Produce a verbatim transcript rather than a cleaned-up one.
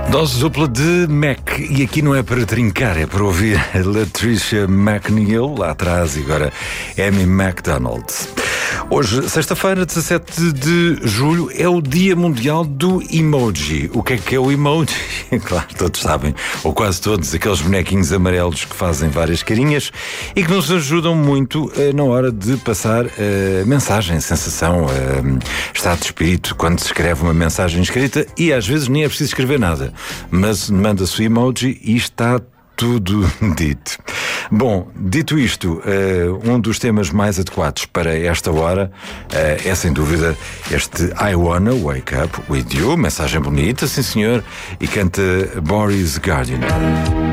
Dose dupla de Mac, e aqui não é para trincar, é para ouvir Latricia McNeil lá atrás e agora Amy MacDonald. Hoje, sexta-feira, dezassete de julho, é o Dia Mundial do Emoji. O que é que é o emoji? Claro, todos sabem, ou quase todos, aqueles bonequinhos amarelos que fazem várias carinhas e que nos ajudam muito uh, na hora de passar uh, mensagem, sensação, uh, estado de espírito, quando se escreve uma mensagem escrita, e às vezes nem é preciso escrever nada, mas manda-se o emoji e está tudo dito. Bom, dito isto, uh, um dos temas mais adequados para esta hora uh, é sem dúvida este I Wanna Wake Up With You, mensagem bonita, sim senhor, e canta Boris Gardiner.